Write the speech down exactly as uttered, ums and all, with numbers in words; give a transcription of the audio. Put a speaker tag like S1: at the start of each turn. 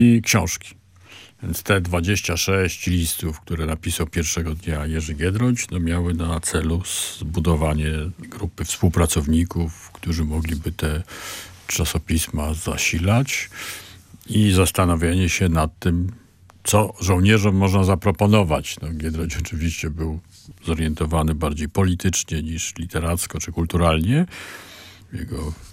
S1: i książki. Więc te dwadzieścia sześć listów, które napisał pierwszego dnia Jerzy Giedroyć, no miały na celu zbudowanie grupy współpracowników, którzy mogliby te czasopisma zasilać i zastanowienie się nad tym, co żołnierzom można zaproponować. No, Giedroyć oczywiście był zorientowany bardziej politycznie niż literacko czy kulturalnie. Jego